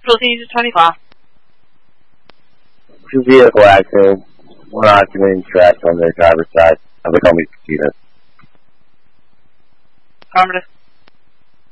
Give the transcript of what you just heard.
proceed to 25. 2 vehicle accident, 1 occupant in trapped on the driver's side of the company's computer. Affirmative.